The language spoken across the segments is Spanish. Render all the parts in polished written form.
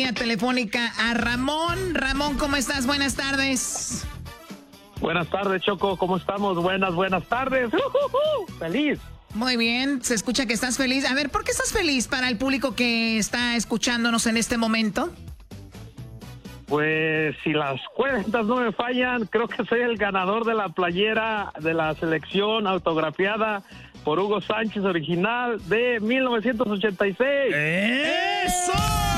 línea telefónica a Ramón. Ramón, ¿cómo estás? Buenas tardes. Buenas tardes, Choco. ¿Cómo estamos? Buenas tardes. ¡Feliz! Muy bien, se escucha que estás feliz. A ver, ¿por qué estás feliz para el público que está escuchándonos en este momento? Pues si las cuentas no me fallan, creo que soy el ganador de la playera de la selección autografiada por Hugo Sánchez, original de 1986. ¡Eso!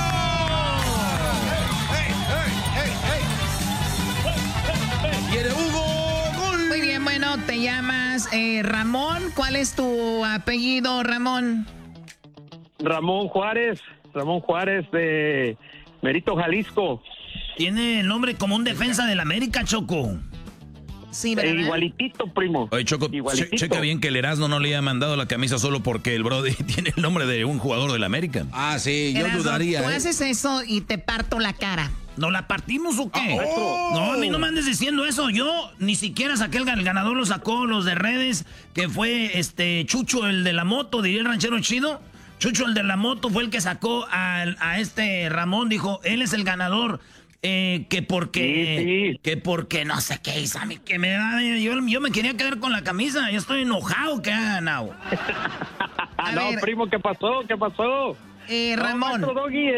¡Quiere Hugo! ¡Gol! Muy bien, bueno, te llamas Ramón. ¿Cuál es tu apellido, Ramón? Ramón Juárez de Merito, Jalisco. Tiene el nombre como un defensa del América, Choco. Sí, ¿verdad? Igualitito, primo. Oye, Choco, checa bien que el Erasmo no le haya mandado la camisa solo porque el Brody tiene el nombre de un jugador del América. Ah, sí, yo Erasmo, dudaría. Tú haces eso y te parto la cara. ¿Nos la partimos o qué? Oh. No, a mí no me andes diciendo eso. Yo ni siquiera saqué el ganador, lo sacó los de redes, que fue Chucho, el de la moto, diría el ranchero chido. Chucho, el de la moto, fue el que sacó a Ramón, dijo, él es el ganador. Que porque no sé qué hizo a mí, que me da, yo me quería quedar con la camisa, yo estoy enojado que ha ganado. No, ver, primo, ¿qué pasó? Ramón. No, Doggy,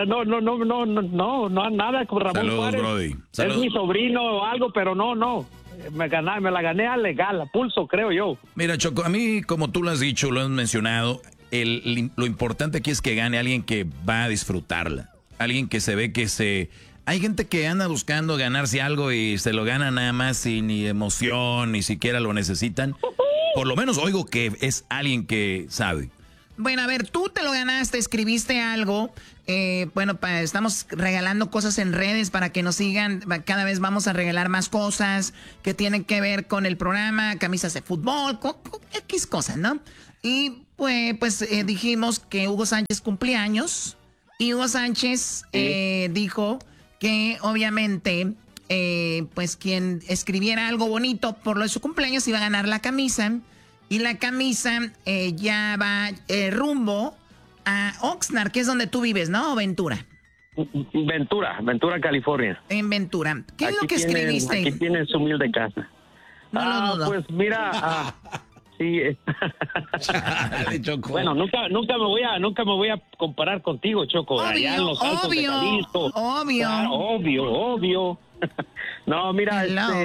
no, nada con Ramón. Saludos, Juárez. Brody. Es mi sobrino o algo, pero no. Me la gané a legal, a pulso, creo yo. Mira, Choco, a mí, como tú lo has dicho, lo has mencionado, lo importante aquí es que gane alguien que va a disfrutarla. Alguien que se ve que Hay gente que anda buscando ganarse algo y se lo gana nada más sin ni emoción, ni siquiera lo necesitan. Por lo menos oigo que es alguien que sabe. Bueno, a ver, tú te lo ganaste, escribiste algo. Estamos regalando cosas en redes para que nos sigan. Cada vez vamos a regalar más cosas que tienen que ver con el programa, camisas de fútbol, X cosas, ¿no? Y pues dijimos que Hugo Sánchez cumplía años. Y Hugo Sánchez dijo que obviamente, pues quien escribiera algo bonito por lo de su cumpleaños iba a ganar la camisa. Y la camisa ya va rumbo a Oxnard, que es donde tú vives, ¿no? ¿O Ventura? Ventura, California. En Ventura. ¿Qué es lo que escribiste? Aquí tienes su humilde casa. No lo dudo. Pues mira, sí. Dale, Choco. Bueno, nunca me voy a comparar contigo, Choco. Allá en los Altos de Jalisco. Obvio. No, mira,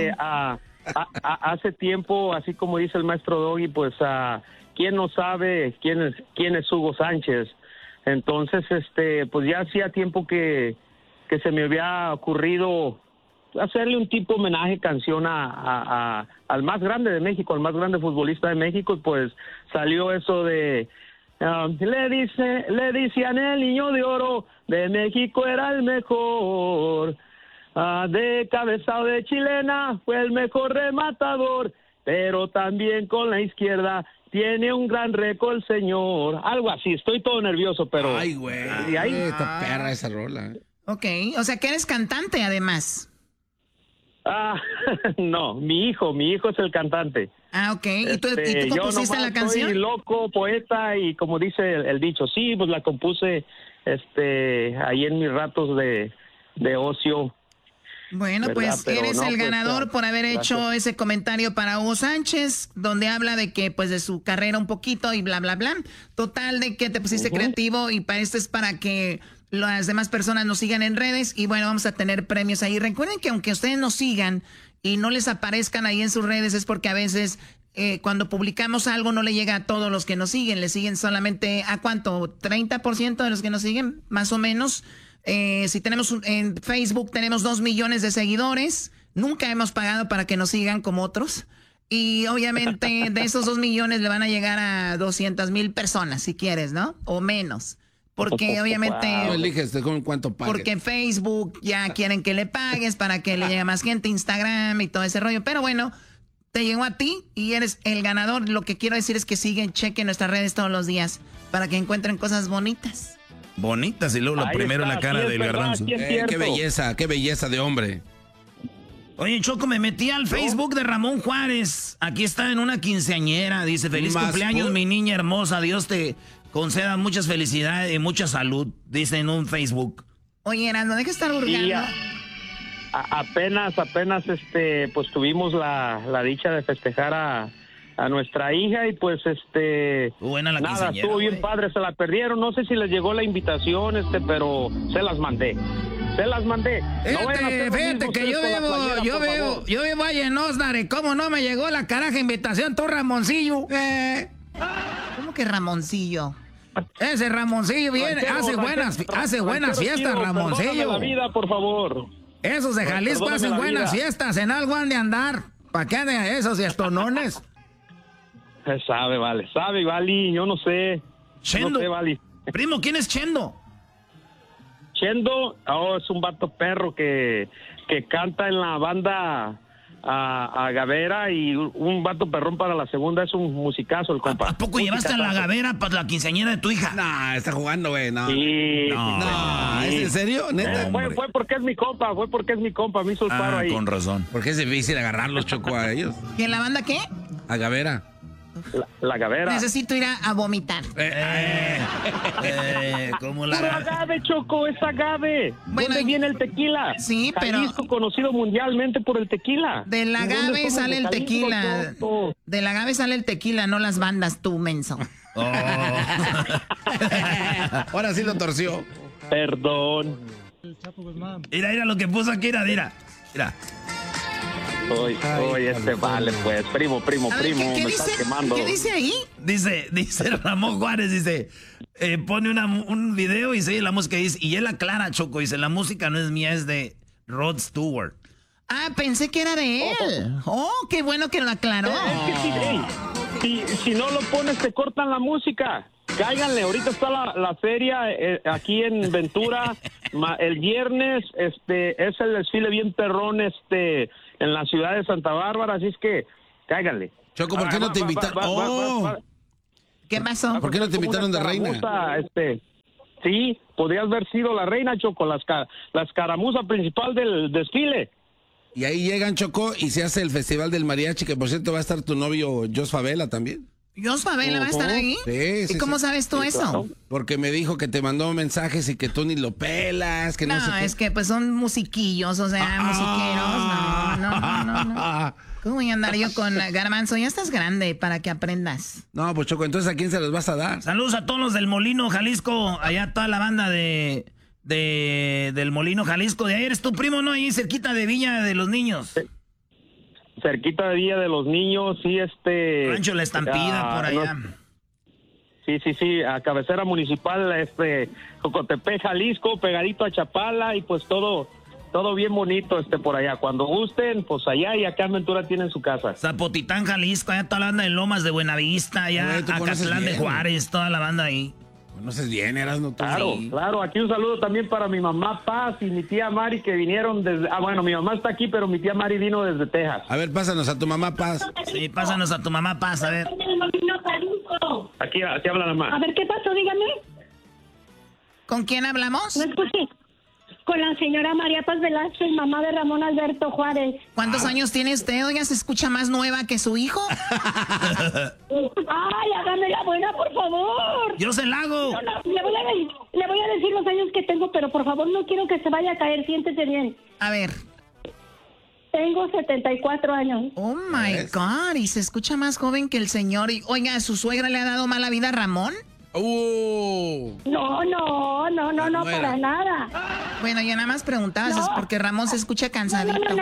hace tiempo, así como dice el maestro Doggy, pues quién no sabe quién es Hugo Sánchez. Entonces, pues ya hacía tiempo que se me había ocurrido hacerle un tipo homenaje, canción al más grande de México, al más grande futbolista de México, y pues salió eso de le decían el niño de oro de México era el mejor, de cabezado de chilena fue el mejor rematador, pero también con la izquierda tiene un gran récord el señor. Algo así, estoy todo nervioso, pero... Ay, güey. Esta perra esa rola. Ok, o sea que eres cantante además. No, mi hijo es el cantante. Ok, ¿y tú compusiste la canción? Soy loco, poeta, y como dice el dicho, sí, pues la compuse ahí en mis ratos de ocio. Bueno, ¿verdad? Pues pero eres el ganador por haber hecho ese comentario para Hugo Sánchez, donde habla de que, pues, de su carrera un poquito y bla, bla, bla. Total, de que te pusiste creativo y para esto es para que las demás personas nos sigan en redes y, bueno, vamos a tener premios ahí. Recuerden que aunque ustedes nos sigan y no les aparezcan ahí en sus redes es porque a veces cuando publicamos algo no le llega a todos los que nos siguen. Le siguen solamente, ¿a cuánto? ¿30% de los que nos siguen? Más o menos. Si tenemos en Facebook tenemos 2 millones de seguidores, nunca hemos pagado para que nos sigan como otros y obviamente de esos 2 millones le van a llegar a 200,000 personas si quieres, ¿no? O menos, porque obviamente no eliges con cuánto pagues. Porque Facebook ya quieren que le pagues para que le llegue más gente, Instagram y todo ese rollo, pero bueno, te llegó a ti y eres el ganador. Lo que quiero decir es que chequen nuestras redes todos los días para que encuentren cosas bonitas. Bonitas y luego lo primero en la cara del garbanzo. Qué belleza de hombre. Oye, Choco, me metí al Facebook de Ramón Juárez. Aquí está en una quinceañera. Dice, feliz cumpleaños, mi niña hermosa. Dios te conceda muchas felicidades y mucha salud. Dice en un Facebook. Oye, Erasmo, deja de estar hurgando. Y apenas, pues tuvimos la dicha de festejar a nuestra hija y pues buena la nada, estuvo bien padre, se la perdieron, no sé si les llegó la invitación, pero se las mandé. Fíjate que yo vivo allá en Osnare, ¿cómo no me llegó la caraja invitación, tú Ramoncillo? ¿Cómo que Ramoncillo? Ese Ramoncillo viene, hace buenas fiestas, Ramoncillo. La vida, por favor. Esos de Jalisco hacen buenas fiestas, en algo han de andar. ¿Para qué andan esos y estonones? Sabe, Vali, yo no sé. Chendo. No sé, Vali. Primo, ¿quién es Chendo? Chendo, es un vato perro que canta en la banda a Gavera y un vato perrón para la segunda, es un musicazo el compa. ¿A poco llevaste a la Gavera para la quinceañera de tu hija? No, está jugando, güey, no. Sí, no, ¿es en serio? ¿Neta? Fue porque es mi compa, me hizo el paro ahí. Con razón. Porque es difícil agarrarlos, Choco, a ellos. ¿Y en la banda qué? A Gavera. La Gavera. Necesito ir a vomitar. ¿Cómo la... Puro agave, Choco, es agave. Bueno, ¿Dónde viene el tequila? Sí, pero... Jalisco conocido mundialmente por el tequila. Del agave sale el tequila. Choco? Del agave sale el tequila, no las bandas, tú, menso. Ahora sí lo torció. Perdón. Mira lo que puso aquí, mira. Oye, vale, pues, primo, A ver, me estás quemando. ¿Qué dice ahí? Dice Ramón Juárez, pone un video y sigue la música y él aclara, Choco, dice, la música no es mía, es de Rod Stewart. Ah, pensé que era de él. Oh, qué bueno que lo aclaró. Es que si no lo pones, te cortan la música. Cáiganle, ahorita está la feria aquí en Ventura. El viernes es el desfile bien perrón en la ciudad de Santa Bárbara, así es que cáiganle. Choco, ¿por qué no te invitaron? ¿Qué pasó? ¿Por qué no te invitaron de reina? Sí, podrías haber sido la reina, Choco, la escaramuza principal del desfile. Y ahí llegan, Choco, y se hace el Festival del Mariachi, que por cierto va a estar tu novio Jos Favela también. ¿Jos Favela va a estar ahí? Sí. ¿Y cómo sabes tú eso? Claro. Porque me dijo que te mandó mensajes y que tú ni lo pelas, que no sé qué. Es que pues son musiquillos, o sea, musiqueros. No. ¿Cómo voy a andar yo con Garbanzo? Ya estás grande para que aprendas. No, pues Choco, entonces ¿a quién se los vas a dar? Saludos a todos los del Molino, Jalisco, allá toda la banda del Molino, Jalisco. De ahí eres tu primo, ¿no? Ahí cerquita de Villa de los Niños. Cerquita de Villa de los Niños, sí, Rancho La Estampida, por allá. Sí, a cabecera municipal, Jocotepec, Jalisco, pegadito a Chapala y pues todo bien bonito, por allá. Cuando gusten, pues allá y acá en Ventura tienen su casa. Zapotitán, Jalisco, allá toda la banda de Lomas de Buenavista, allá Acatlán de Juárez, toda la banda ahí. Conoces bien, Erasmo. Claro, aquí un saludo también para mi mamá Paz y mi tía Mari que vinieron desde... mi mamá está aquí, pero mi tía Mari vino desde Texas. A ver, pásanos a tu mamá Paz. Sí, pásanos a tu mamá Paz, a ver. Aquí habla la mamá. A ver, ¿qué pasó? Dígame. ¿Con quién hablamos? No escuché. Con la señora María Paz Velázquez, mamá de Ramón Alberto Juárez. ¿Cuántos años tiene usted? Oiga, ¿se escucha más nueva que su hijo? Ay, hágame la buena, por favor. Yo se la hago. No, le voy a decir los años que tengo, pero por favor no quiero que se vaya a caer, siéntese bien. A ver. Tengo 74 años. Oh, my God, y se escucha más joven que el señor. Y, oiga, ¿su suegra le ha dado mala vida a Ramón? No, para nada. Bueno, yo nada más preguntaba, es porque Ramón se escucha cansadito.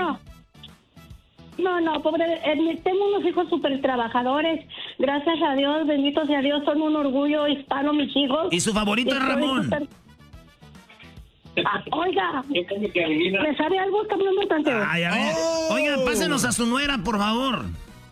No, pobre, tengo unos hijos súper trabajadores, gracias a Dios, bendito sea Dios, son un orgullo hispano mis hijos. ¿Y su favorito es Ramón? Oiga, ¿me sabe algo? Está hablando tanto. Ay, a ver. Oiga, pásenos a su nuera, por favor.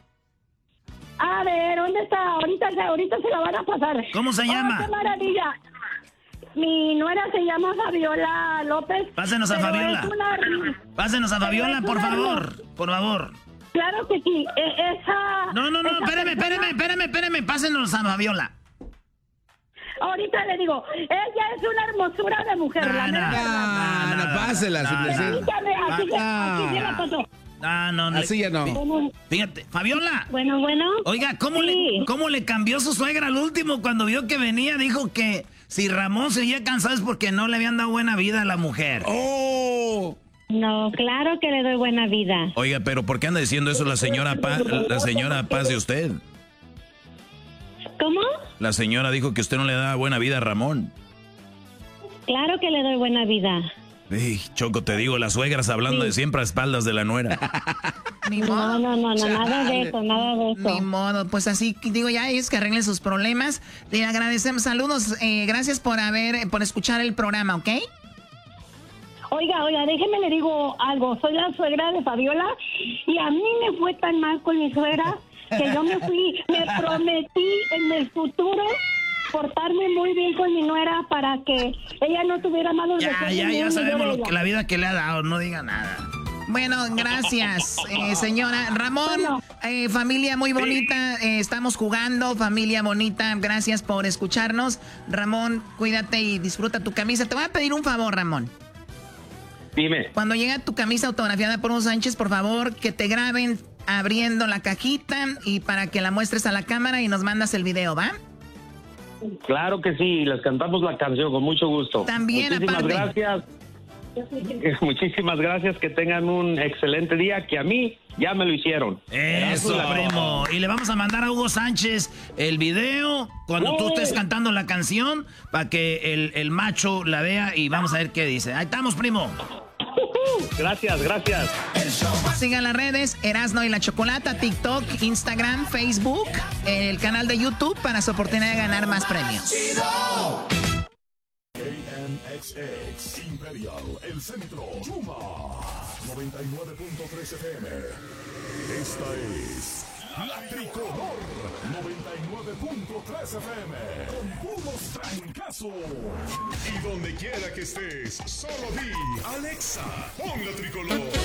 A ver, ¿dónde está? Ahorita se la van a pasar. ¿Cómo se llama? ¡Qué maravilla! Mi nuera se llama Fabiola López. Pásenos a Fabiola. Pásenos a Fabiola, por favor. Por favor. Claro que sí. No, espérame. Pásenos a Fabiola. Ahorita le digo, ella es una hermosura de mujer. No, pásela. Así se la pasó. No. Así ya no. Fíjate, Fabiola. Bueno. Oiga, ¿cómo le cambió su suegra al último cuando vio que venía? Dijo que Si Ramón se veía cansado es porque no le habían dado buena vida a la mujer. ¡Oh! No, claro que le doy buena vida. Oiga, pero ¿por qué anda diciendo eso la señora Paz de usted? ¿Cómo? La señora dijo que usted no le da buena vida a Ramón. Claro que le doy buena vida. Ey, Choco, te digo, las suegras hablando de siempre a espaldas de la nuera. Ni modo. No, nada de eso. Ni modo, pues así, digo, ya ellos que arreglen sus problemas. Le agradecemos, saludos, gracias por escuchar el programa, ¿ok? Oiga, déjeme le digo algo. Soy la suegra de Fabiola y a mí me fue tan mal con mi suegra que yo me prometí en el futuro portarme muy bien con mi nuera para que ella no tuviera malos deseos. Ya sabemos la vida que le ha dado, no diga nada. Bueno, gracias, señora. Ramón, familia muy bonita, estamos jugando, familia bonita, gracias por escucharnos. Ramón, cuídate y disfruta tu camisa. Te voy a pedir un favor, Ramón. Dime. Cuando llega tu camisa autografiada por Hugo Sánchez, por favor, que te graben abriendo la cajita y para que la muestres a la cámara y nos mandas el video, ¿va? Claro que sí, les cantamos la canción con mucho gusto. También, muchísimas gracias. Muchísimas gracias, que tengan un excelente día, que a mí ya me lo hicieron. Eso, primo. Y le vamos a mandar a Hugo Sánchez el video cuando tú estés cantando la canción para que el macho la vea y vamos a ver qué dice. Ahí estamos, primo. Gracias. Sigan las redes Erasno y la Chocolata, TikTok, Instagram, Facebook, el canal de YouTube para su oportunidad de ganar más premios. KNXX Imperial, el centro, Yuma 99.3 FM. Esta es La Tricolor 99.3 FM con puros trancazos. Y donde quiera que estés, solo di Alexa, pon La Tricolor.